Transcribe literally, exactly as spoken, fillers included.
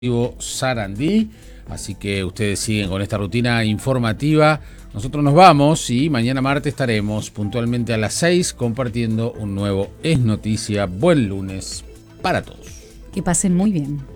Sarandí, así que ustedes siguen con esta rutina informativa. Nosotros nos vamos y mañana martes estaremos puntualmente a las seis compartiendo un nuevo Es Noticia. Buen lunes para todos. Que pasen muy bien.